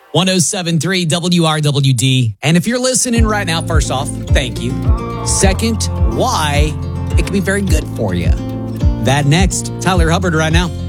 107.3 WRWD. And if you're listening right now, first off, thank you. Second, why it can be very good for you. That next, Tyler Hubbard right now.